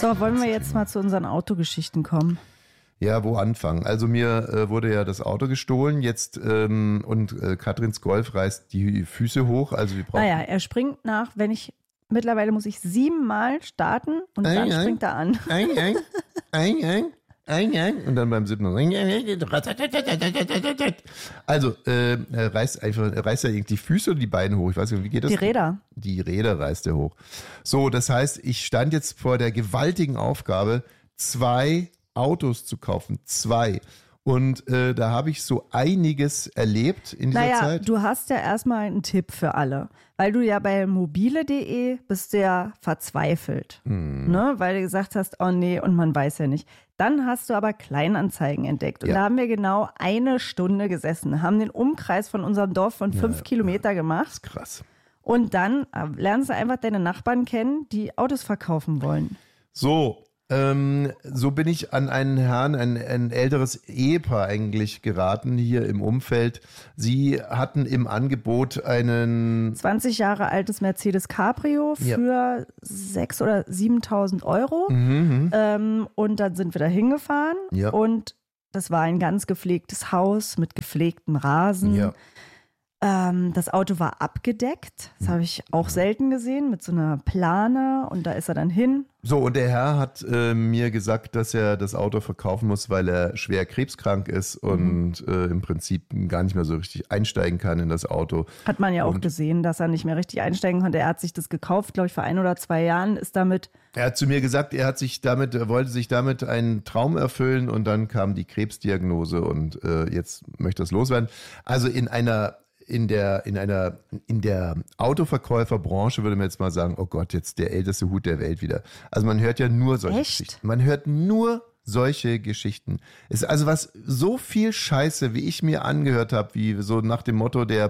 So, wollen wir jetzt mal zu unseren Autogeschichten kommen? Ja, wo anfangen? Also mir wurde ja das Auto gestohlen jetzt und Katrins Golf reißt die Füße hoch. Also wir brauchen. Naja, er springt mittlerweile muss ich 7-mal starten und dann springt er an. Und dann beim 7. Also reißt er irgendwie die Füße oder die Beine hoch? Ich weiß nicht, wie geht das? Die Räder. Die Räder reißt er hoch. So, das heißt, ich stand jetzt vor der gewaltigen Aufgabe, 2 Autos zu kaufen. 2. Und da habe ich so einiges erlebt in dieser Zeit. Du hast ja erstmal einen Tipp für alle, weil du ja bei mobile.de bist ja verzweifelt, ne? Weil du gesagt hast, oh nee, und man weiß ja nicht. Dann hast du aber Kleinanzeigen entdeckt und da haben wir genau 1 Stunde gesessen, haben den Umkreis von unserem Dorf von 5 Kilometer gemacht. Das ist krass. Und dann lernst du einfach deine Nachbarn kennen, die Autos verkaufen wollen. So bin ich an einen Herrn, ein älteres Ehepaar eigentlich geraten hier im Umfeld. Sie hatten im Angebot einen 20 Jahre altes Mercedes Cabrio für 6.000 oder 7.000 Euro. Und dann sind wir da hingefahren und das war ein ganz gepflegtes Haus mit gepflegtem Rasen. Ja. Das Auto war abgedeckt, das habe ich auch selten gesehen, mit so einer Plane und da ist er dann hin. So, und der Herr hat mir gesagt, dass er das Auto verkaufen muss, weil er schwer krebskrank ist und im Prinzip gar nicht mehr so richtig einsteigen kann in das Auto. Hat man ja auch gesehen, dass er nicht mehr richtig einsteigen konnte. Er hat sich das gekauft, glaube ich, vor 1 oder 2 Jahren, ist damit... Er hat zu mir gesagt, er wollte sich damit einen Traum erfüllen und dann kam die Krebsdiagnose und jetzt möchte er es loswerden. Also in der Autoverkäuferbranche würde man jetzt mal sagen, oh Gott, jetzt der älteste Hut der Welt wieder. Also man hört ja nur solche Geschichten. Man hört nur solche Geschichten. Es ist also was so viel Scheiße, wie ich mir angehört habe, wie so nach dem Motto, der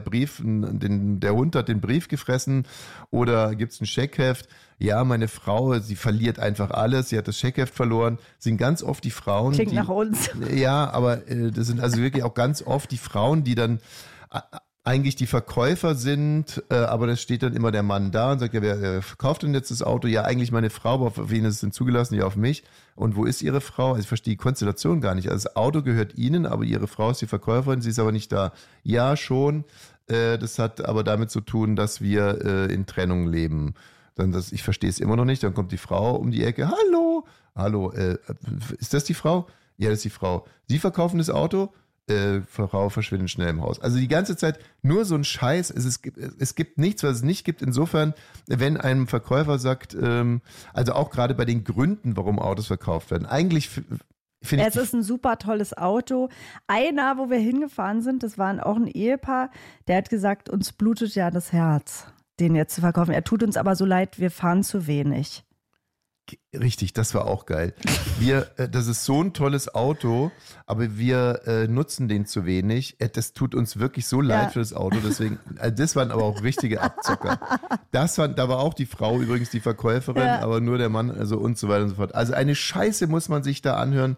Hund hat den Brief gefressen oder gibt's ein Scheckheft. Ja, meine Frau, sie verliert einfach alles, sie hat das Scheckheft verloren. Sind ganz oft die Frauen. Klingt nach uns. Ja, aber das sind also wirklich auch ganz oft die Frauen, die dann eigentlich die Verkäufer sind, aber das steht dann immer der Mann da und sagt, ja, wer verkauft denn jetzt das Auto? Ja, eigentlich meine Frau, aber auf wen ist es denn zugelassen? Ja, auf mich. Und wo ist ihre Frau? Also ich verstehe die Konstellation gar nicht. Also das Auto gehört ihnen, aber ihre Frau ist die Verkäuferin, sie ist aber nicht da. Ja, schon. Das hat aber damit zu tun, dass wir in Trennung leben. Ich verstehe es immer noch nicht. Dann kommt die Frau um die Ecke. Hallo, ist das die Frau? Ja, das ist die Frau. Sie verkaufen das Auto? Frau verschwindet schnell im Haus. Also die ganze Zeit nur so ein Scheiß. Es gibt nichts, was es nicht gibt. Insofern, wenn ein Verkäufer sagt, also auch gerade bei den Gründen, warum Autos verkauft werden, eigentlich finde ich... Es ist ein super tolles Auto. Einer, wo wir hingefahren sind, das war auch ein Ehepaar, der hat gesagt, uns blutet ja das Herz, den jetzt zu verkaufen. Er tut uns aber so leid, wir fahren zu wenig. Richtig, das war auch geil. Das ist so ein tolles Auto, aber wir nutzen den zu wenig. Das tut uns wirklich so leid für das Auto. Deswegen, das waren aber auch richtige Abzocker. Da war auch die Frau übrigens die Verkäuferin, aber nur der Mann, also und so weiter und so fort. Also eine Scheiße muss man sich da anhören,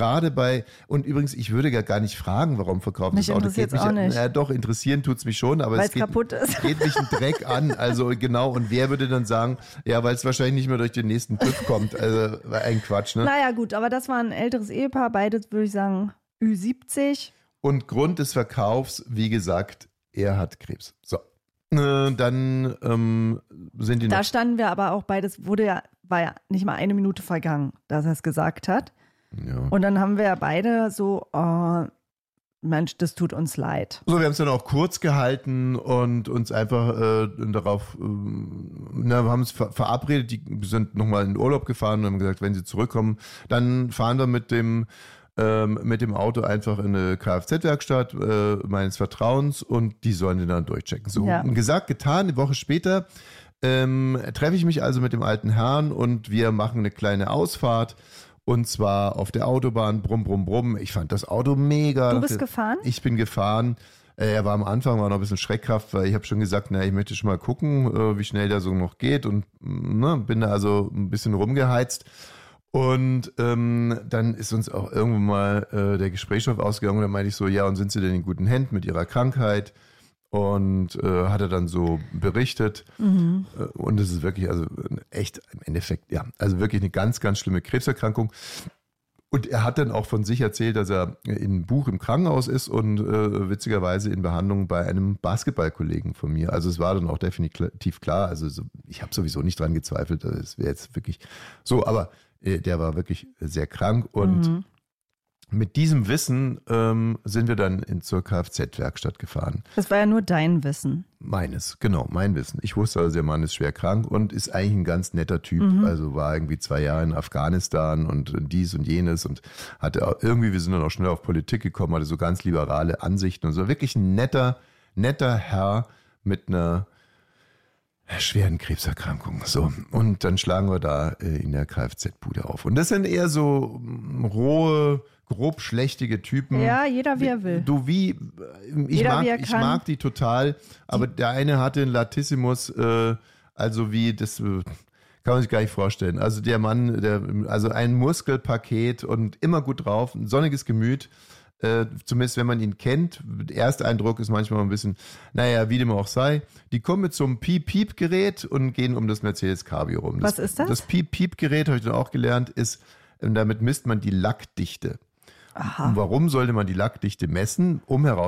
und übrigens, ich würde gar nicht fragen, warum verkauft das Auto. Geht mich auch nicht. Ja, doch, interessieren tut's mich schon, aber es kaputt ist. Geht mich einen Dreck an. Also genau, und wer würde dann sagen, ja, weil es wahrscheinlich nicht mehr durch den nächsten TÜV kommt. Also ein Quatsch, ne? Naja, gut, aber das war ein älteres Ehepaar, beide würde ich sagen Ü70. Und Grund des Verkaufs, wie gesagt, er hat Krebs. So. Dann sind die Da standen wir aber auch beides, war ja nicht mal 1 Minute vergangen, dass er es gesagt hat. Ja. Und dann haben wir beide so, oh, Mensch, das tut uns leid. So, wir haben es dann auch kurz gehalten und uns einfach darauf, wir haben uns verabredet, die sind nochmal in den Urlaub gefahren und haben gesagt, wenn sie zurückkommen, dann fahren wir mit dem Auto einfach in eine Kfz-Werkstatt meines Vertrauens und die sollen den dann durchchecken. So, gesagt, getan, eine Woche später treffe ich mich also mit dem alten Herrn und wir machen eine kleine Ausfahrt. Und zwar auf der Autobahn, brumm, brumm, brumm. Ich fand das Auto mega. Du bist gefahren? Ich bin gefahren. Er war am Anfang noch ein bisschen schreckhaft, weil ich habe schon gesagt, ich möchte schon mal gucken, wie schnell der so noch geht. Und bin da also ein bisschen rumgeheizt. Und dann ist uns auch irgendwann mal der Gesprächsstoff ausgegangen. Und dann meinte ich so, ja, und sind Sie denn in guten Händen mit Ihrer Krankheit? Und hat er dann so berichtet. Und es ist wirklich, also echt im Endeffekt, ja, also wirklich eine ganz, ganz schlimme Krebserkrankung. Und er hat dann auch von sich erzählt, dass er in Buch im Krankenhaus ist und witzigerweise in Behandlung bei einem Basketballkollegen von mir. Also es war dann auch definitiv klar. Also ich habe sowieso nicht dran gezweifelt. Es wäre jetzt wirklich so, aber der war wirklich sehr krank und mit diesem Wissen sind wir dann zur Kfz-Werkstatt gefahren. Das war ja nur dein Wissen. Meines, genau, mein Wissen. Ich wusste also, der Mann ist schwer krank und ist eigentlich ein ganz netter Typ. Also war irgendwie 2 Jahre in Afghanistan und dies und jenes und hatte auch irgendwie, wir sind dann auch schnell auf Politik gekommen, hatte so ganz liberale Ansichten und so. Wirklich ein netter Herr mit einer schweren Krebserkrankung. So. Und dann schlagen wir da in der Kfz-Bude auf. Und das sind eher so rohe, grob schlechtige Typen. Ja, jeder wie er will. Ich mag die total, aber der eine hatte einen Latissimus, also wie das kann man sich gar nicht vorstellen. Also der Mann, also ein Muskelpaket und immer gut drauf, ein sonniges Gemüt. Zumindest wenn man ihn kennt. Der erste Eindruck ist manchmal ein bisschen, naja, wie dem auch sei. Die kommen mit so einem Piep-Piep-Gerät und gehen um das Mercedes Cabrio rum. Was ist das? Das Piep-Piep-Gerät, habe ich dann auch gelernt, ist, damit misst man die Lackdichte. Aha. Und warum sollte man die Lackdichte messen? Um herauszufinden,